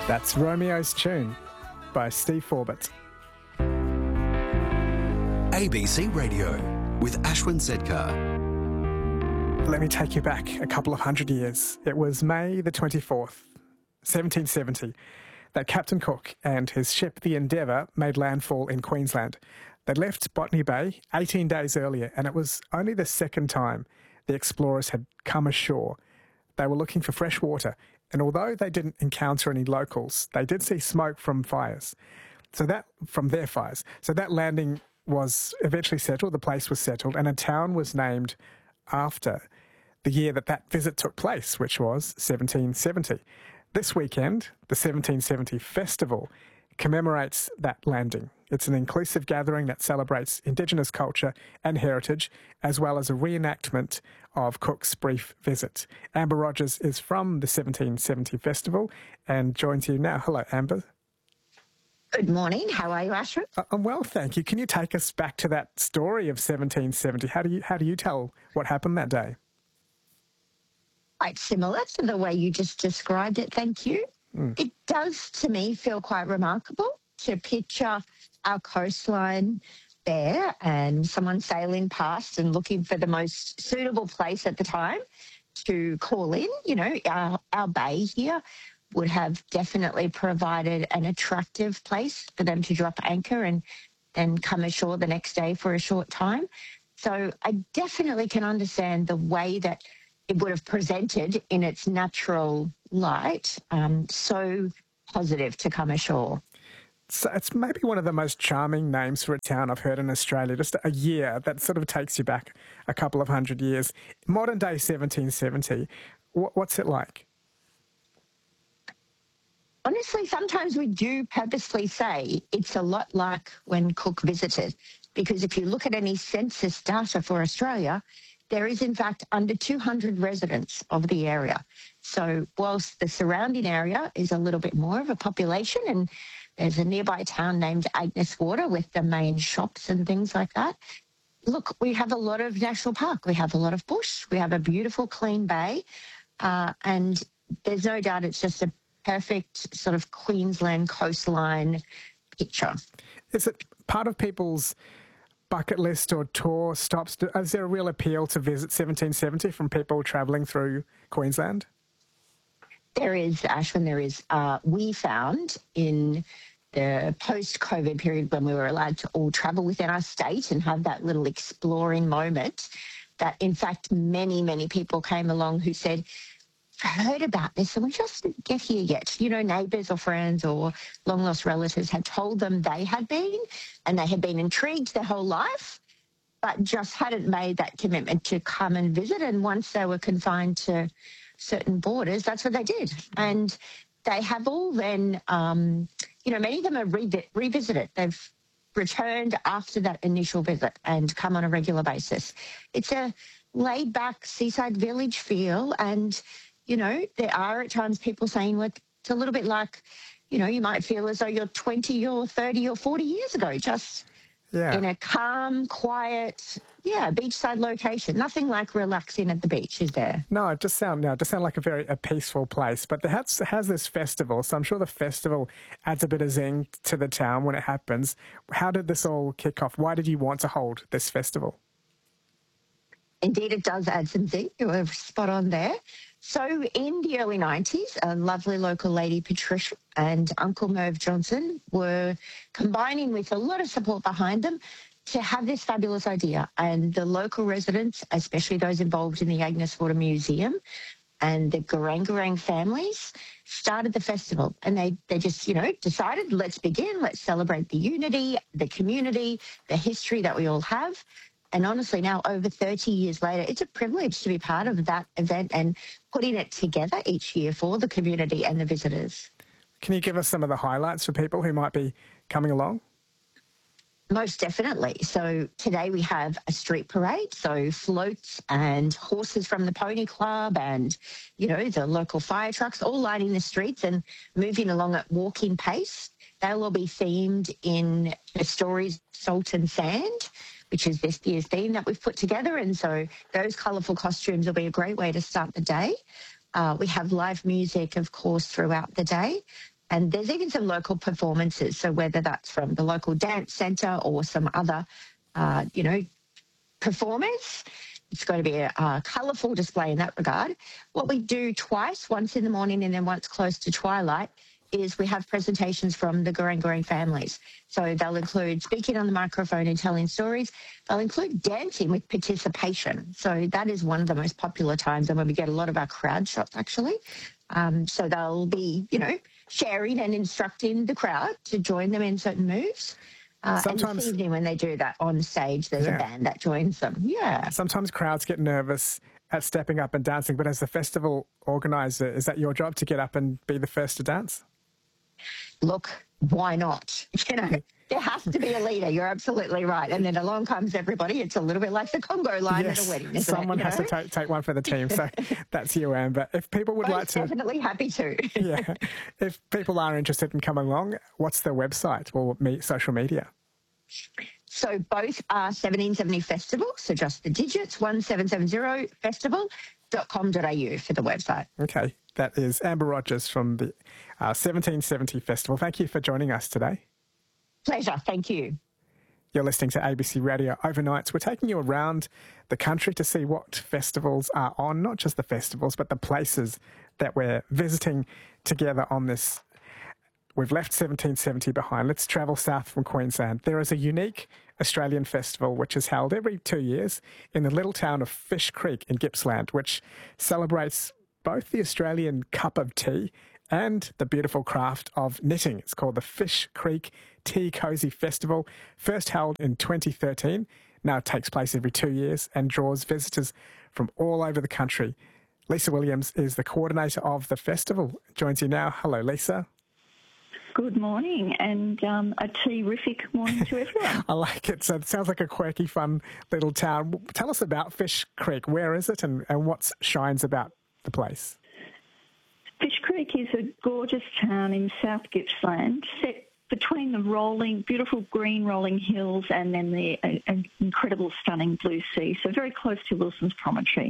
That's Romeo's Tune by Steve Forbett. ABC Radio with Ashwin Sedkar. Let me take you back a couple of hundred years. It was May the 24th, 1770, that Captain Cook and his ship, the Endeavour, made landfall in Queensland. They'd left Botany Bay 18 days earlier, and it was only the second time the explorers had come ashore. They were looking for fresh water, and although they didn't encounter any locals, they did see smoke from fires. From their fires. So that landing was eventually settled, the place was settled, and a town was named after the year that visit took place, which was 1770. This weekend, the 1770 Festival commemorates that landing. It's an inclusive gathering that celebrates Indigenous culture and heritage, as well as a reenactment of Cook's brief visit. Amber Rogers is from the 1770 Festival and joins you now. Hello, Amber. Good morning. How are you, Ashwin? I'm well, thank you. Can you take us back to that story of 1770? How do you tell what happened that day? Quite similar to the way you just described it, thank you. It does, to me, feel quite remarkable to picture our coastline there and someone sailing past and looking for the most suitable place at the time to call in. You know, our bay here would have definitely provided an attractive place for them to drop anchor and then come ashore the next day for a short time. So I definitely can understand the way that it would have presented in its natural light, so positive to come ashore. So it's maybe one of the most charming names for a town I've heard in Australia, just a year that sort of takes you back a couple of hundred years. Modern day 1770, what's it like? Honestly, sometimes we do purposely say it's a lot like when Cook visited, because if you look at any census data for Australia, there is, in fact, under 200 residents of the area. So whilst the surrounding area is a little bit more of a population, and there's a nearby town named Agnes Water with the main shops and things like that, look, we have a lot of national park. We have a lot of bush. We have a beautiful, clean bay. And there's no doubt it's just a perfect sort of Queensland coastline picture. Is it part of people's bucket list or tour stops? Is there a real appeal to visit 1770 from people travelling through Queensland? There is, Ashwin, there is. We found in the post-COVID period when we were allowed to all travel within our state and have that little exploring moment that, in fact, many, many people came along who said, I heard about this and we just didn't get here yet. You know, neighbours or friends or long-lost relatives had told them they had been and they had been intrigued their whole life, but just hadn't made that commitment to come and visit. And once they were confined to certain borders, that's what they did. And they have all then, many of them have revisited. They've returned after that initial visit and come on a regular basis. It's a laid-back seaside village feel, and there are at times people saying, well, it's a little bit like, you might feel as though you're 20 or 30 or 40 years ago, just in a calm, quiet, beachside location. Nothing like relaxing at the beach, is there? No, it just sounds like a peaceful place. But it has this festival, so I'm sure the festival adds a bit of zing to the town when it happens. How did this all kick off? Why did you want to hold this festival? Indeed, it does add some zing. You were spot on there. So in the early 90s, a lovely local lady, Patricia, and Uncle Merv Johnson were combining with a lot of support behind them to have this fabulous idea. And the local residents, especially those involved in the Agnes Water Museum and the Garang families, started the festival. And they just, decided, let's begin, let's celebrate the unity, the community, the history that we all have. And honestly, now over 30 years later, it's a privilege to be part of that event and putting it together each year for the community and the visitors. Can you give us some of the highlights for people who might be coming along? Most definitely. So today we have a street parade, so floats and horses from the Pony Club and, the local fire trucks all lining the streets and moving along at walking pace. They'll all be themed in the stories Salt and Sand, which is this year's theme that we've put together. And so those colourful costumes will be a great way to start the day. We have live music, of course, throughout the day. And there's even some local performances. So whether that's from the local dance centre or some other, performers, it's going to be a colourful display in that regard. What we do twice, once in the morning and then once close to twilight, is we have presentations from the Gureng families. So they'll include speaking on the microphone and telling stories. They'll include dancing with participation. So that is one of the most popular times and when we get a lot of our crowd shots, actually. So they'll be, sharing and instructing the crowd to join them in certain moves. And this evening when they do that on stage, there's a band that joins them. Yeah. Sometimes crowds get nervous at stepping up and dancing, but as the festival organiser, is that your job to get up and be the first to dance? Look, why not? There has to be a leader. You're absolutely right. And then along comes everybody. It's a little bit like the Congo line at a wedding, isn't someone it? has to take one for the team. So that's you, Amber. If people would like to... Definitely happy to. Yeah. If people are interested in coming along, what's the website or social media? So both are 1770 Festival, so just the digits, 1770festival.com.au for the website. Okay, that is Amber Rogers from the 1770 Festival. Thank you for joining us today. Pleasure, thank you. You're listening to ABC Radio Overnights. We're taking you around the country to see what festivals are on, not just the festivals, but the places that we're visiting together on this. We've left 1770 behind. Let's travel south from Queensland. There is a unique Australian festival which is held every 2 years in the little town of Fish Creek in Gippsland, which celebrates both the Australian cup of tea and the beautiful craft of knitting. It's called the Fish Creek Tea Cozy Festival, first held in 2013. Now it takes place every 2 years and draws visitors from all over the country. Lisa Williams is the coordinator of the festival. Joins you now. Hello, Lisa. Good morning and a terrific morning to everyone. I like it. So it sounds like a quirky, fun little town. Tell us about Fish Creek. Where is it and what shines about the place? Fish Creek is a gorgeous town in South Gippsland, set between the beautiful green rolling hills and then the incredible, stunning blue sea. So very close to Wilson's Promontory.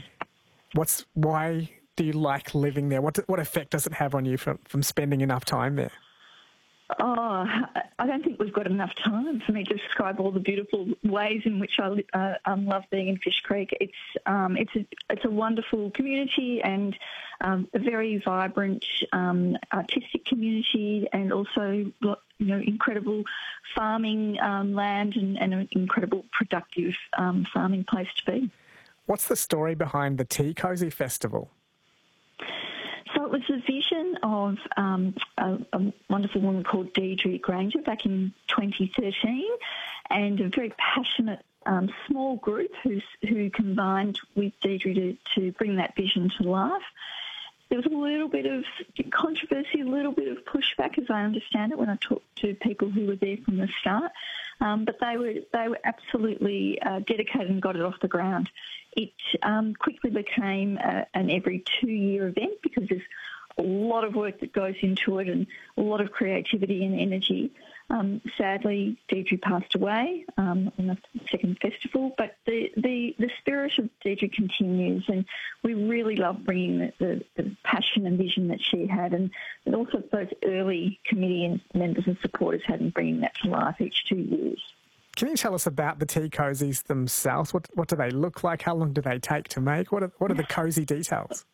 Why do you like living there? What effect does it have on you from spending enough time there? Oh, I don't think we've got enough time for me to describe all the beautiful ways in which I love being in Fish Creek. It's a wonderful community and a very vibrant artistic community, and also incredible farming land and an incredible productive farming place to be. What's the story behind the Tea Cozy Festival? So it was the vision of a wonderful woman called Deirdre Granger back in 2013, and a very passionate small group who combined with Deirdre to bring that vision to life. There was a little bit of controversy, a little bit of pushback, as I understand it, when I talked to people who were there from the start. But they were absolutely dedicated and got it off the ground. It quickly became an every 2-year event because there's a lot of work that goes into it and a lot of creativity and energy. Sadly, Deirdre passed away on the second festival, but the spirit of Deirdre continues, and we really love bringing the passion and vision that she had, and also those early committee and members and supporters had in bringing that to life each 2 years. Can you tell us about the tea cozies themselves? What do they look like? How long do they take to make? What are the cosy details?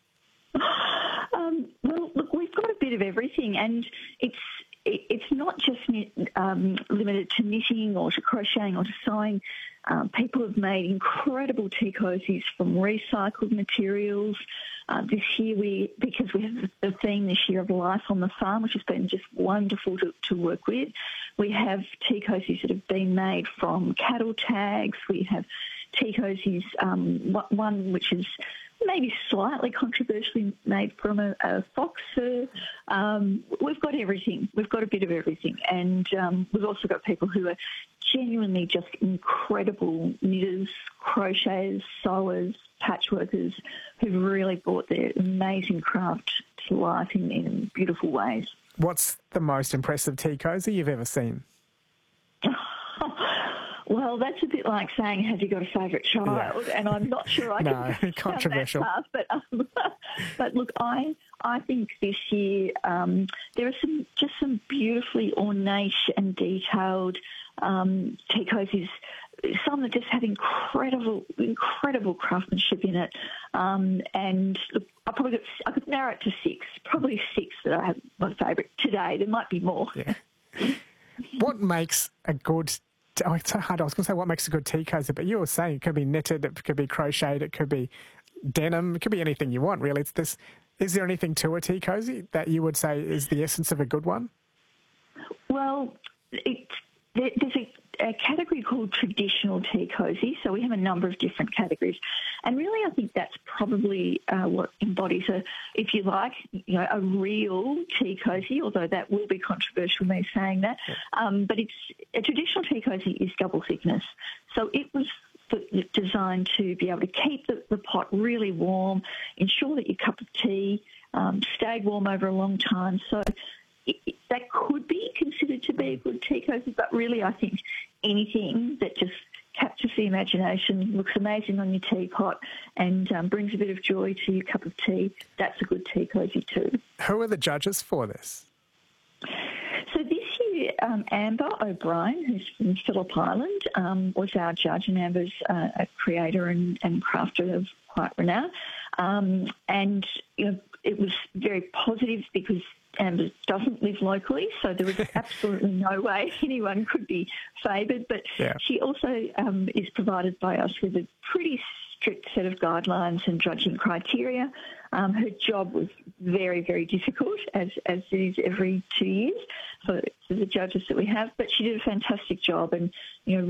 Well, look, we've got a bit of everything, and it's not just limited to knitting or to crocheting or to sewing. People have made incredible tea cozies from recycled materials. This year, because we have the theme this year of life on the farm, which has been just wonderful to work with, we have tea cozies that have been made from cattle tags. We have tea cozies, one which is maybe slightly controversially made from a fox fur. We've got everything. We've got a bit of everything. And we've also got people who are genuinely just incredible knitters, crocheters, sewers, patchworkers, who've really brought their amazing craft to life in beautiful ways. What's the most impressive tea cozy you've ever seen? Well, that's a bit like saying, have you got a favourite child? Yeah. And I'm not sure I can no, controversial. That path, but look, I think this year there are some beautifully ornate and detailed tea cosies. Some that just have incredible craftsmanship in it. And look, I could narrow it to 6, probably 6 that I have my favourite today. There might be more. Yeah. What makes a good... Oh, it's so hard. I was going to say what makes a good tea cozy, but you were saying it could be knitted, it could be crocheted, it could be denim, it could be anything you want, really. It's this. Is there anything to a tea cozy that you would say is the essence of a good one? Well, there's a category called traditional tea cozy. So we have a number of different categories. And really I think that's probably what embodies if you like, a real tea cozy, although that will be controversial, me saying that. But a traditional tea cozy is double thickness. So it was designed to be able to keep the pot really warm, ensure that your cup of tea stayed warm over a long time. So that could be considered to be a good tea cozy, but really I think anything that just captures the imagination, looks amazing on your teapot and brings a bit of joy to your cup of tea, that's a good tea cozy too. Who are the judges for this? So this year, Amber O'Brien, who's from Phillip Island, was our judge, and Amber's a creator and crafter of quite renown. And it was very positive because Amber doesn't live locally, so there was absolutely no way anyone could be favoured. But she also is provided by us with a pretty strict set of guidelines and judging criteria. Her job was very, very difficult, as it is every 2 years for the judges that we have, but she did a fantastic job and,